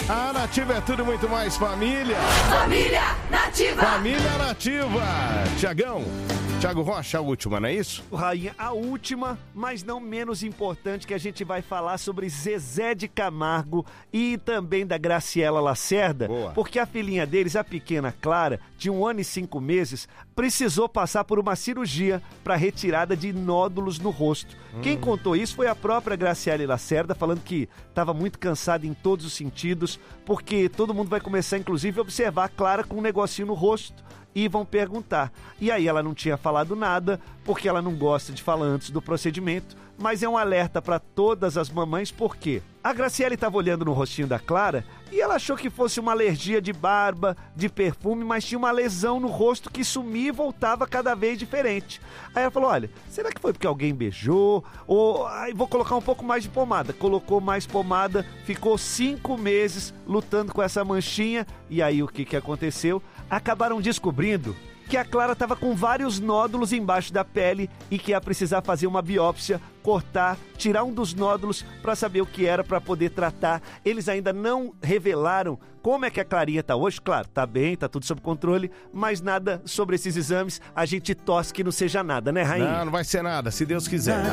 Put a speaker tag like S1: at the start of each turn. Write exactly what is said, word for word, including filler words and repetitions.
S1: A Nativa é tudo e muito mais, família.
S2: Família Nativa.
S1: Família Nativa. Tiagão, Tiago Rocha, a última, não é isso?
S3: Rainha, a última, mas não menos importante, que a gente vai falar sobre Zezé de Camargo e também da Graciela Lacerda.
S1: Boa.
S3: Porque a filhinha deles, a pequena Clara, de um ano e cinco meses, precisou passar por uma cirurgia para retirada de nódulos no rosto. Hum. Quem contou isso foi a própria Graciela Lacerda, falando que estava muito cansada em todos os sentidos, porque todo mundo vai começar, inclusive, a observar a Clara com um negocinho no rosto e vão perguntar. E aí ela não tinha falado nada, porque ela não gosta de falar antes do procedimento, mas é um alerta para todas as mamães, porque a Graciela estava olhando no rostinho da Clara e ela achou que fosse uma alergia de barba, de perfume, mas tinha uma lesão no rosto que sumia e voltava cada vez diferente. Aí ela falou, olha, será que foi porque alguém beijou? Ou aí vou colocar um pouco mais de pomada. Colocou mais pomada, ficou cinco meses lutando com essa manchinha. E aí o que, que aconteceu? Acabaram descobrindo que a Clara estava com vários nódulos embaixo da pele e que ia precisar fazer uma biópsia, cortar, tirar um dos nódulos para saber o que era, para poder tratar. Eles ainda não revelaram como é que a Clarinha tá hoje. Claro, tá bem, tá tudo sob controle, mas nada sobre esses exames. A gente torce que não seja nada, né, Rainha?
S1: Não, não vai ser nada, se Deus quiser.